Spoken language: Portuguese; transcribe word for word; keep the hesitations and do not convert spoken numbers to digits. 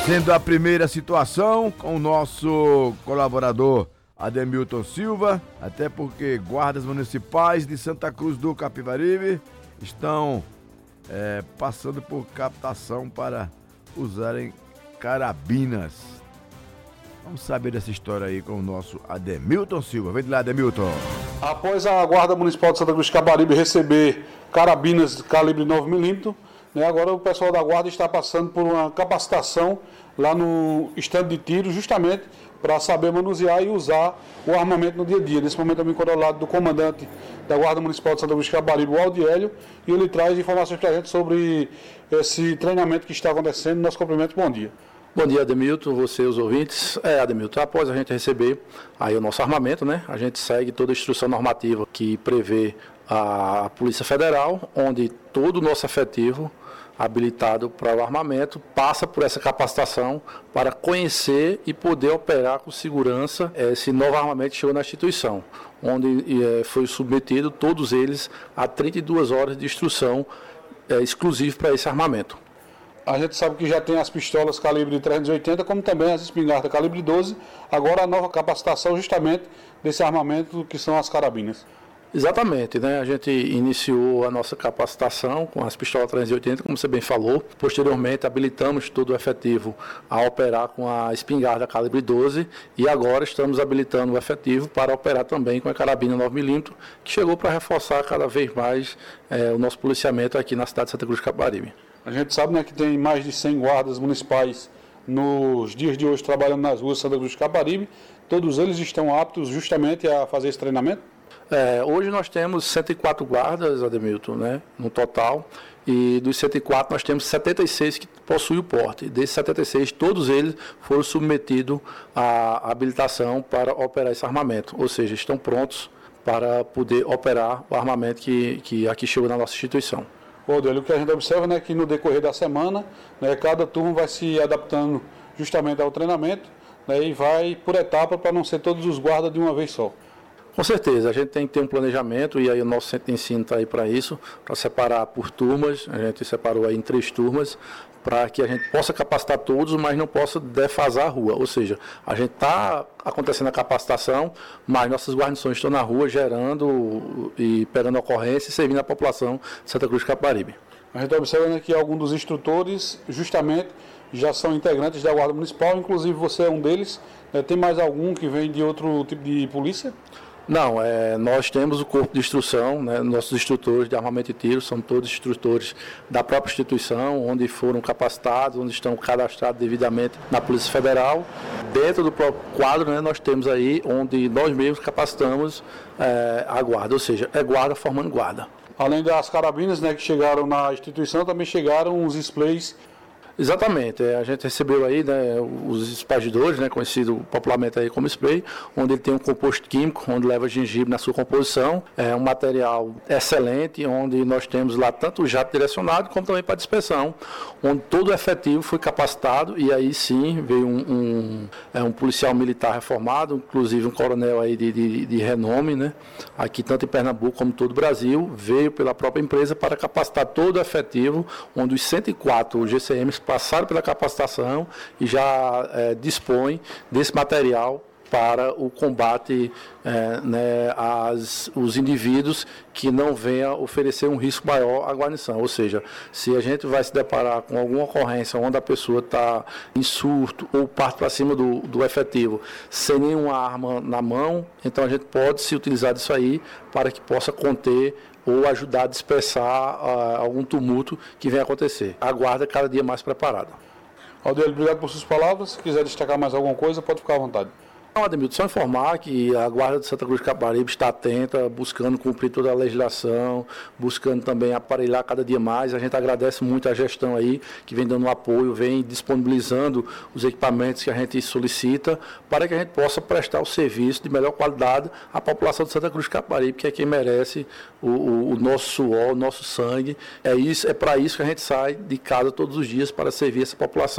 Trazendo a primeira situação com o nosso colaborador Ademilton Silva, até porque guardas municipais de Santa Cruz do Capibaribe estão é, passando por captação para usarem carabinas. Vamos saber dessa história aí com o nosso Ademilton Silva. Vem de lá, Ademilton. Após a Guarda Municipal de Santa Cruz do Capibaribe receber carabinas de calibre nove milímetros, né, agora o pessoal da Guarda está passando por uma capacitação lá no estande de tiro, justamente para saber manusear e usar o armamento no dia a dia. Nesse momento eu me encontro ao lado do comandante da Guarda Municipal de Santa Cruz do Capibaribe, o Aldiélio, e ele traz informações para a gente sobre esse treinamento que está acontecendo. Nosso cumprimento, bom dia. Bom dia, Ademilton, você, os ouvintes. É, Ademilton, após a gente receber aí o nosso armamento, né, a gente segue toda a instrução normativa que prevê a Polícia Federal, onde todo o nosso efetivo habilitado para o armamento passa por essa capacitação para conhecer e poder operar com segurança esse novo armamento que chegou na instituição, onde é, foi submetido todos eles a trinta e duas horas de instrução é, exclusivo para esse armamento. A gente sabe que já tem as pistolas calibre trezentos e oitenta, como também as espingardas calibre doze, agora a nova capacitação justamente desse armamento que são as carabinas. Exatamente, né? A gente iniciou a nossa capacitação com as pistolas trezentos e oitenta, como você bem falou. Posteriormente, habilitamos todo o efetivo a operar com a espingarda calibre doze e agora estamos habilitando o efetivo para operar também com a carabina nove milímetros, que chegou para reforçar cada vez mais é, o nosso policiamento aqui na cidade de Santa Cruz do Capibaribe. A gente sabe, né, que tem mais de cem guardas municipais nos dias de hoje trabalhando nas ruas de Santa Cruz do Capibaribe. Todos eles estão aptos justamente a fazer esse treinamento? É, hoje nós temos cento e quatro guardas, Ademilton, né, no total, e dos cento e quatro nós temos setenta e seis que possuem o porte. Desses setenta e seis, todos eles foram submetidos à habilitação para operar esse armamento, ou seja, estão prontos para poder operar o armamento que, que aqui chegou na nossa instituição. O que a gente observa, né, que no decorrer da semana, né, cada turno vai se adaptando justamente ao treinamento, né, e vai por etapa para não ser todos os guardas de uma vez só. Com certeza, a gente tem que ter um planejamento e aí o nosso centro de ensino está aí para isso, para separar por turmas. A gente separou aí em três turmas para que a gente possa capacitar todos, mas não possa defasar a rua. Ou seja, a gente está acontecendo a capacitação, mas nossas guarnições estão na rua gerando e pegando ocorrência e servindo a população de Santa Cruz do Capibaribe. A gente observa, né, que alguns dos instrutores justamente já são integrantes da Guarda Municipal, inclusive você é um deles. Tem mais algum que vem de outro tipo de polícia? Não, é, nós temos o corpo de instrução, né, nossos instrutores de armamento e tiro são todos instrutores da própria instituição, onde foram capacitados, onde estão cadastrados devidamente na Polícia Federal. Dentro do próprio quadro, né, nós temos aí onde nós mesmos capacitamos é, a guarda, ou seja, é guarda formando guarda. Além das carabinas, né, que chegaram na instituição, também chegaram os displays. Exatamente, a gente recebeu aí, né, os espargidores, né, conhecido popularmente aí como spray, onde ele tem um composto químico, onde leva gengibre na sua composição, é um material excelente, onde nós temos lá tanto o jato direcionado como também para dispersão, onde todo o efetivo foi capacitado e aí sim veio um, um, é, um policial militar reformado, inclusive um coronel aí de, de, de renome, né, aqui tanto em Pernambuco como em todo o Brasil, veio pela própria empresa para capacitar todo o efetivo, onde os cento e quatro G C Ms passaram pela capacitação e já é, dispõem desse material para o combate é, né, às, os indivíduos que não venham oferecer um risco maior à guarnição. Ou seja, se a gente vai se deparar com alguma ocorrência onde a pessoa está em surto ou parte para cima do, do efetivo sem nenhuma arma na mão, então a gente pode se utilizar disso aí para que possa conter ou ajudar a dispersar uh, algum tumulto que venha acontecer. A guarda é cada dia mais preparada. Aldeiro, obrigado por suas palavras. Se quiser destacar mais alguma coisa, pode ficar à vontade. Não, Ademilton, só informar que a Guarda de Santa Cruz do Capibaribe está atenta, buscando cumprir toda a legislação, buscando também aparelhar cada dia mais. A gente agradece muito a gestão aí, que vem dando apoio, vem disponibilizando os equipamentos que a gente solicita, para que a gente possa prestar o serviço de melhor qualidade à população de Santa Cruz do Capibaribe, que é quem merece o, o, o nosso suor, o nosso sangue. É, isso, é para isso que a gente sai de casa todos os dias, para servir essa população.